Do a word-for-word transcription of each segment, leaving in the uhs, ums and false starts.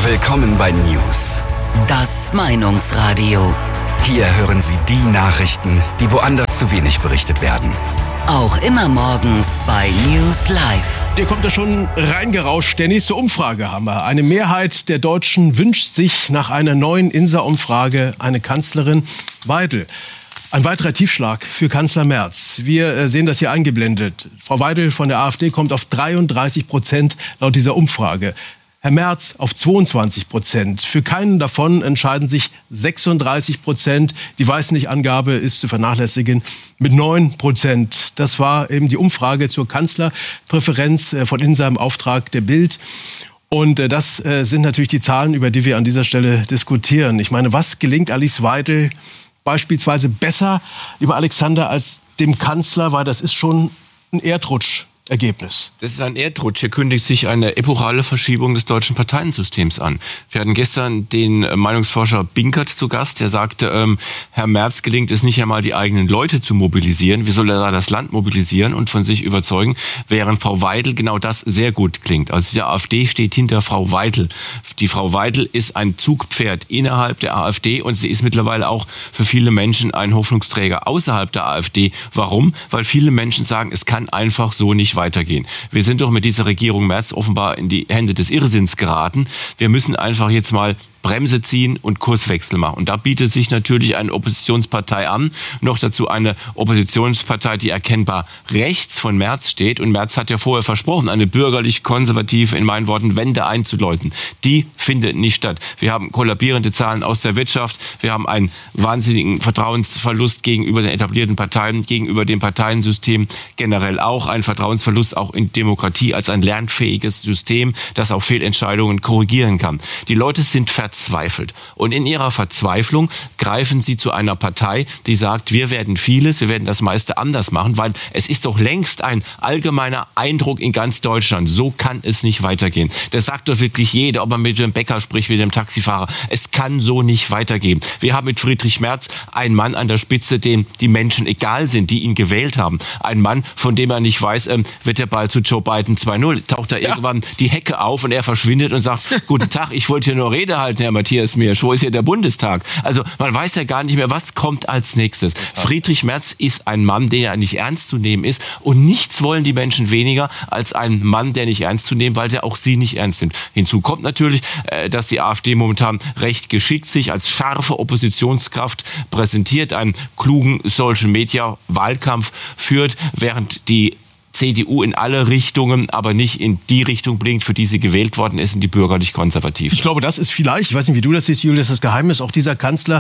Willkommen bei News. Das Meinungsradio. Hier hören Sie die Nachrichten, die woanders zu wenig berichtet werden. Auch immer morgens bei News Live. Hier kommt er schon reingerauscht. Der nächste Umfrage haben wir. Eine Mehrheit der Deutschen wünscht sich nach einer neuen I N S A-Umfrage eine Kanzlerin. Weidel. Ein weiterer Tiefschlag für Kanzler Merz. Wir sehen das hier eingeblendet. Frau Weidel von der AfD kommt auf dreiunddreißig Prozent laut dieser Umfrage. Herr Merz auf zweiundzwanzig Prozent. Für keinen davon entscheiden sich sechsunddreißig Prozent. Die Weiß-Nicht-Angabe ist zu vernachlässigen mit neun Prozent. Das war eben die Umfrage zur Kanzlerpräferenz von in seinem Auftrag der Bild. Und das sind natürlich die Zahlen, über die wir an dieser Stelle diskutieren. Ich meine, was gelingt Alice Weidel beispielsweise besser, lieber Alexander, als dem Kanzler? Weil das ist schon ein Erdrutsch. Ergebnis. Das ist ein Erdrutsch. Hier kündigt sich eine epochale Verschiebung des deutschen Parteiensystems an. Wir hatten gestern den Meinungsforscher Binkert zu Gast, der sagte, ähm, Herr Merz gelingt es nicht einmal, die eigenen Leute zu mobilisieren. Wie soll er da das Land mobilisieren und von sich überzeugen, während Frau Weidel genau das sehr gut klingt. Also die AfD steht hinter Frau Weidel. Die Frau Weidel ist ein Zugpferd innerhalb der AfD und sie ist mittlerweile auch für viele Menschen ein Hoffnungsträger außerhalb der AfD. Warum? Weil viele Menschen sagen, es kann einfach so nicht weitergehen. Wir sind doch mit dieser Regierung Merz offenbar in die Hände des Irrsinns geraten. Wir müssen einfach jetzt mal Bremse ziehen und Kurswechsel machen. Und da bietet sich natürlich eine Oppositionspartei an, noch dazu eine Oppositionspartei, die erkennbar rechts von Merz steht. Und Merz hat ja vorher versprochen, eine bürgerlich-konservative, in meinen Worten, Wende einzuläuten. Die findet nicht statt. Wir haben kollabierende Zahlen aus der Wirtschaft. Wir haben einen wahnsinnigen Vertrauensverlust gegenüber den etablierten Parteien, gegenüber dem Parteiensystem generell auch. Ein Vertrauensverlust auch in Demokratie als ein lernfähiges System, das auch Fehlentscheidungen korrigieren kann. Die Leute sind verzweifelt. Verzweifelt. Und in ihrer Verzweiflung greifen sie zu einer Partei, die sagt, wir werden vieles, wir werden das meiste anders machen, weil es ist doch längst ein allgemeiner Eindruck in ganz Deutschland. So kann es nicht weitergehen. Das sagt doch wirklich jeder, ob man mit dem Bäcker spricht, mit dem Taxifahrer. Es kann so nicht weitergehen. Wir haben mit Friedrich Merz einen Mann an der Spitze, dem die Menschen egal sind, die ihn gewählt haben. Ein Mann, von dem er nicht weiß, ähm, wird der Ball zu Joe Biden zwei null. Taucht da ja. irgendwann die Hecke auf und er verschwindet und sagt, guten Tag, ich wollte hier nur Rede halten, Herr Matthias Miersch, wo ist hier der Bundestag? Also man weiß ja gar nicht mehr, was kommt als nächstes. Friedrich Merz ist ein Mann, der nicht ernst zu nehmen ist und nichts wollen die Menschen weniger als ein Mann, der nicht ernst zu nehmen, weil der auch sie nicht ernst nimmt. Hinzu kommt natürlich, dass die AfD momentan recht geschickt sich als scharfe Oppositionskraft präsentiert, einen klugen Social-Media-Wahlkampf führt, während die C D U in alle Richtungen, aber nicht in die Richtung blinkt, für die sie gewählt worden ist, in die bürgerlich-konservative. Ich glaube, das ist vielleicht, ich weiß nicht, wie du das siehst, Julius, das Geheimnis auch dieser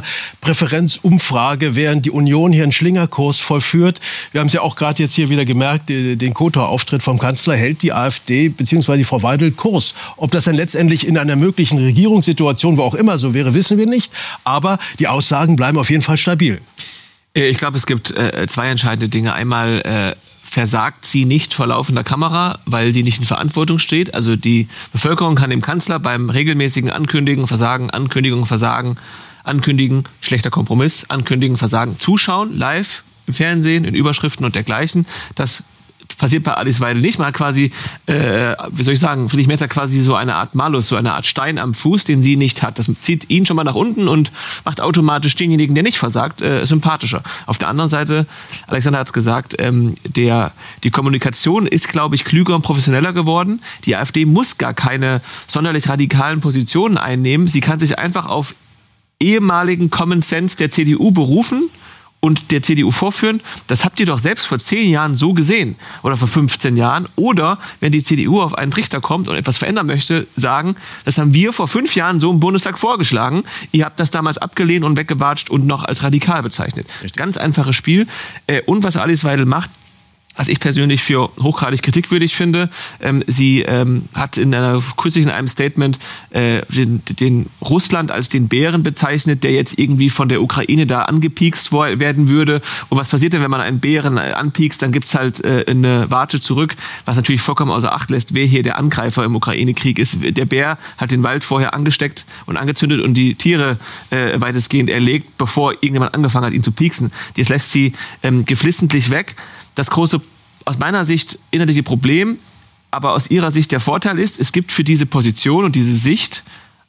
Kanzlerpräferenzumfrage, während die Union hier einen Schlingerkurs vollführt. Wir haben es ja auch gerade jetzt hier wieder gemerkt, den Kotor-Auftritt vom Kanzler hält die AfD bzw. die Frau Weidel Kurs. Ob das dann letztendlich in einer möglichen Regierungssituation, wo auch immer so wäre, wissen wir nicht. Aber die Aussagen bleiben auf jeden Fall stabil. Ich glaube, es gibt äh, zwei entscheidende Dinge. Einmal äh, versagt sie nicht vor laufender Kamera, weil die nicht in Verantwortung steht. Also die Bevölkerung kann dem Kanzler beim regelmäßigen Ankündigen, Versagen, Ankündigung, Versagen, Ankündigen, schlechter Kompromiss, Ankündigen, Versagen, zuschauen, live im Fernsehen, in Überschriften und dergleichen. Das passiert bei Alice Weidel nicht. Man hat quasi, äh, wie soll ich sagen, Friedrich Merz hat quasi so eine Art Malus, so eine Art Stein am Fuß, den sie nicht hat. Das zieht ihn schon mal nach unten und macht automatisch denjenigen, der nicht versagt, äh, sympathischer. Auf der anderen Seite, Alexander hat es gesagt, ähm, der, die Kommunikation ist, glaube ich, klüger und professioneller geworden. Die AfD muss gar keine sonderlich radikalen Positionen einnehmen. Sie kann sich einfach auf ehemaligen Common Sense der C D U berufen und der C D U vorführen. Das habt ihr doch selbst vor zehn Jahren so gesehen oder vor fünfzehn Jahren. Oder wenn die C D U auf einen Trichter kommt und etwas verändern möchte, sagen, das haben wir vor fünf Jahren so im Bundestag vorgeschlagen. Ihr habt das damals abgelehnt und weggewatscht und noch als radikal bezeichnet. Richtig. Ganz einfaches Spiel. Und was Alice Weidel macht, was ich persönlich für hochgradig kritikwürdig finde. Ähm, sie ähm, hat in einer, kürzlich in einem Statement äh, den, den Russland als den Bären bezeichnet, der jetzt irgendwie von der Ukraine da angepiekst werden würde. Und was passiert denn, wenn man einen Bären anpiekst? Dann gibt's halt äh, eine Watsche zurück, was natürlich vollkommen außer Acht lässt, wer hier der Angreifer im Ukraine-Krieg ist. Der Bär hat den Wald vorher angesteckt und angezündet und die Tiere äh, weitestgehend erlegt, bevor irgendjemand angefangen hat, ihn zu pieksen. Jetzt lässt sie ähm, geflissentlich weg. Das große, aus meiner Sicht, innerliche Problem, aber aus ihrer Sicht der Vorteil ist, es gibt für diese Position und diese Sicht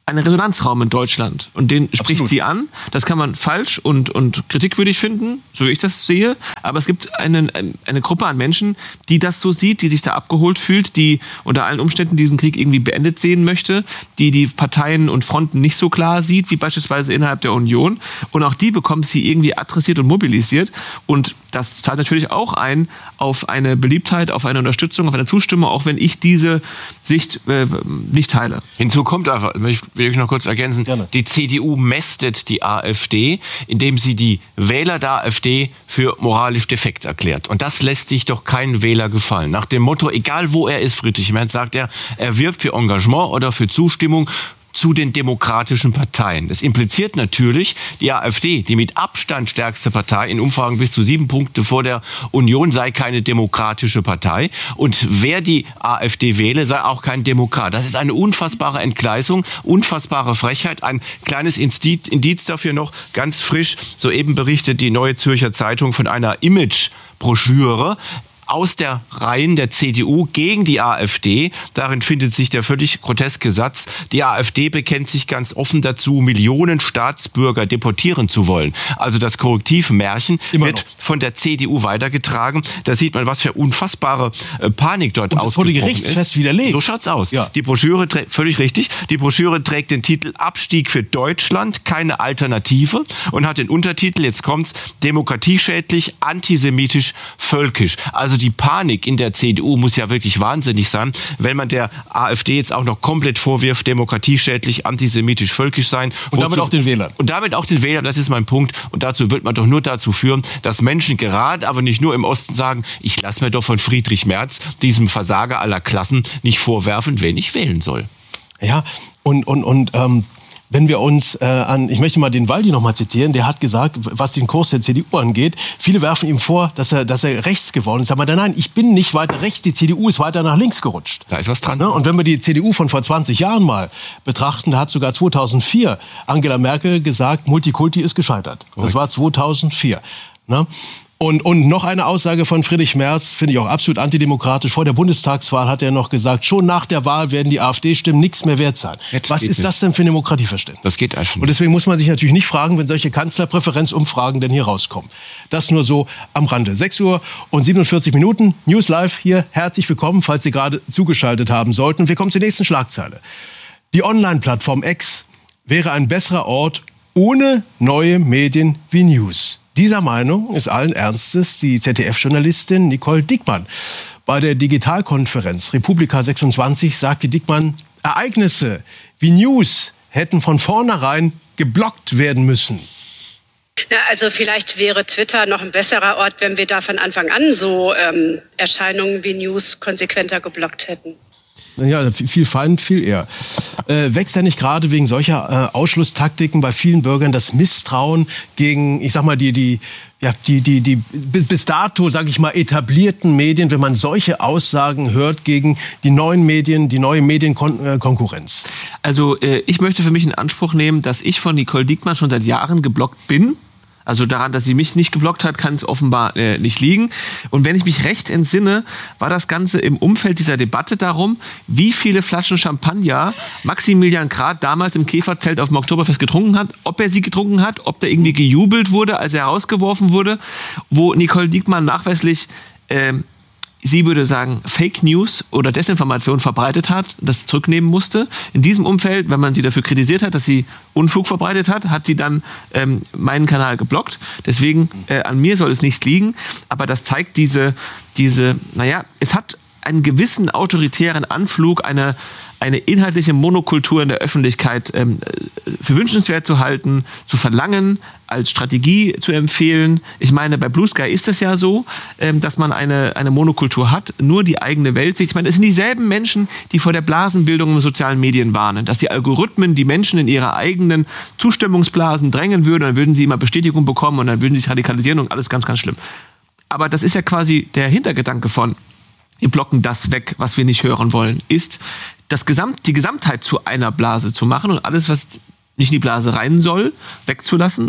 einen Resonanzraum in Deutschland. Und den spricht Absolut. sie an. Das kann man falsch und, und kritikwürdig finden, so wie ich das sehe. Aber es gibt eine, eine Gruppe an Menschen, die das so sieht, die sich da abgeholt fühlt, die unter allen Umständen diesen Krieg irgendwie beendet sehen möchte, die die Parteien und Fronten nicht so klar sieht, wie beispielsweise innerhalb der Union. Und auch die bekommt sie irgendwie adressiert und mobilisiert. Und das zahlt natürlich auch ein auf eine Beliebtheit, auf eine Unterstützung, auf eine Zustimmung, auch wenn ich diese Sicht äh, nicht teile. Hinzu kommt einfach, ich will ich noch kurz ergänzen, Gerne. Die C D U mästet die AfD, indem sie die Wähler der AfD für moralisch defekt erklärt. Und das lässt sich doch kein Wähler gefallen. Nach dem Motto, egal wo er ist, Friedrich Merz, sagt er, er wirbt für Engagement oder für Zustimmung zu den demokratischen Parteien. Das impliziert natürlich, die AfD, die mit Abstand stärkste Partei, in Umfragen bis zu sieben Punkte vor der Union, sei keine demokratische Partei. Und wer die AfD wähle, sei auch kein Demokrat. Das ist eine unfassbare Entgleisung, unfassbare Frechheit. Ein kleines Indiz, Indiz dafür noch, ganz frisch, soeben berichtet die Neue Zürcher Zeitung von einer Image-Broschüre aus der Reihen der C D U gegen die AfD. Darin findet sich der völlig groteske Satz, die AfD bekennt sich ganz offen dazu, Millionen Staatsbürger deportieren zu wollen. Also das Korrektivmärchen Immer wird noch. von der C D U weitergetragen. Da sieht man, was für unfassbare äh, Panik dort Und das wurde ausgebrochen gerichtsfest ist. widerlegt. So schaut's aus. Ja. Die Broschüre, trä- völlig richtig, die Broschüre trägt den Titel Abstieg für Deutschland, keine Alternative und hat den Untertitel, jetzt kommt's, demokratieschädlich, antisemitisch, völkisch. Also die Panik in der C D U muss ja wirklich wahnsinnig sein, wenn man der AfD jetzt auch noch komplett vorwirft, demokratieschädlich, antisemitisch, völkisch sein. Und damit auch den Wählern. Und damit auch den Wählern, das ist mein Punkt. Und dazu wird man doch nur dazu führen, dass Menschen gerade, aber nicht nur im Osten sagen, ich lasse mir doch von Friedrich Merz, diesem Versager aller Klassen, nicht vorwerfen, wen ich wählen soll. Ja, und, und, und ähm, wenn wir uns äh, an, ich möchte mal den Waldi noch mal zitieren, der hat gesagt, was den Kurs der C D U angeht, viele werfen ihm vor, dass er, dass er rechts geworden ist. Aber nein, ich bin nicht weiter rechts, die C D U ist weiter nach links gerutscht. Da ist was dran. Ne? Und wenn wir die C D U von vor zwanzig Jahren mal betrachten, da hat sogar zweitausendvier Angela Merkel gesagt, Multikulti ist gescheitert. Das war zweitausendvier. Ne? Und, und noch eine Aussage von Friedrich Merz, finde ich auch absolut antidemokratisch. Vor der Bundestagswahl hat er noch gesagt, schon nach der Wahl werden die AfD-Stimmen nichts mehr wert sein. Jetzt Was geht ist nicht. das denn für ein Demokratieverständnis? Das geht einfach Und nicht. deswegen muss man sich natürlich nicht fragen, wenn solche Kanzlerpräferenzumfragen denn hier rauskommen. Das nur so am Rande. sechs Uhr und siebenundvierzig Minuten, News Live hier. Herzlich willkommen, falls Sie gerade zugeschaltet haben sollten. Und wir kommen zur nächsten Schlagzeile. Die Online-Plattform X wäre ein besserer Ort ohne neue Medien wie News. Dieser Meinung ist allen Ernstes die Z D F-Journalistin Nicole Dickmann. Bei der Digitalkonferenz Republika sechsundzwanzig sagte Dickmann, Ereignisse wie News hätten von vornherein geblockt werden müssen. Ja, also vielleicht wäre Twitter noch ein besserer Ort, wenn wir da von Anfang an so ähm, Erscheinungen wie News konsequenter geblockt hätten. Ja, viel Feind, viel eher. Äh, wächst ja nicht gerade wegen solcher äh, Ausschlusstaktiken bei vielen Bürgern das Misstrauen gegen, ich sag mal, die, die, ja, die, die, die bis dato, sag ich mal, etablierten Medien, wenn man solche Aussagen hört gegen die neuen Medien, die neue Medienkonkurrenz? Also äh, ich möchte für mich in Anspruch nehmen, dass ich von Nicole Dickmann schon seit Jahren geblockt bin. Also daran, dass sie mich nicht geblockt hat, kann es offenbar äh, nicht liegen. Und wenn ich mich recht entsinne, war das Ganze im Umfeld dieser Debatte darum, wie viele Flaschen Champagner Maximilian Krah damals im Käferzelt auf dem Oktoberfest getrunken hat, ob er sie getrunken hat, ob da irgendwie gejubelt wurde, als er herausgeworfen wurde, wo Nicole Dickmann nachweislich äh, sie würde sagen, Fake News oder Desinformation verbreitet hat, das zurücknehmen musste. In diesem Umfeld, wenn man sie dafür kritisiert hat, dass sie Unfug verbreitet hat, hat sie dann ähm, meinen Kanal geblockt. Deswegen, äh, an mir soll es nicht liegen. Aber das zeigt diese, diese, naja, es hat einen gewissen autoritären Anflug, eine, eine inhaltliche Monokultur in der Öffentlichkeit ähm, für wünschenswert zu halten, zu verlangen, als Strategie zu empfehlen. Ich meine, bei Blue Sky ist es ja so, ähm, dass man eine, eine Monokultur hat, nur die eigene Weltsicht. Ich meine, es sind dieselben Menschen, die vor der Blasenbildung in sozialen Medien warnen, dass die Algorithmen die Menschen in ihre eigenen Zustimmungsblasen drängen würden, dann würden sie immer Bestätigung bekommen und dann würden sie sich radikalisieren und alles ganz, ganz schlimm. Aber das ist ja quasi der Hintergedanke von, wir blocken das weg, was wir nicht hören wollen, ist, das Gesamt, die Gesamtheit zu einer Blase zu machen und alles, was nicht in die Blase rein soll, wegzulassen und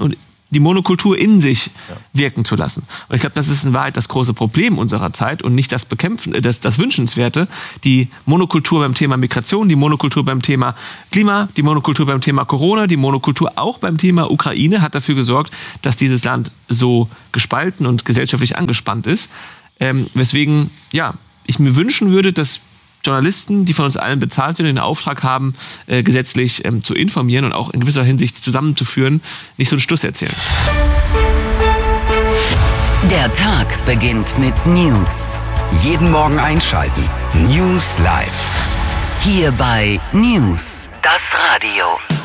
die Monokultur in sich ja. wirken zu lassen. Und ich glaube, das ist in Wahrheit das große Problem unserer Zeit und nicht das Bekämpfen, das, das Wünschenswerte. Die Monokultur beim Thema Migration, die Monokultur beim Thema Klima, die Monokultur beim Thema Corona, die Monokultur auch beim Thema Ukraine hat dafür gesorgt, dass dieses Land so gespalten und gesellschaftlich angespannt ist. Ähm, weswegen, ja, ich mir wünschen würde, dass Journalisten, die von uns allen bezahlt werden, den Auftrag haben, äh, gesetzlich ähm, zu informieren und auch in gewisser Hinsicht zusammenzuführen, nicht so einen Stuss erzählen. Der Tag beginnt mit News. Jeden Morgen einschalten. News Live. Hier bei News, das Radio.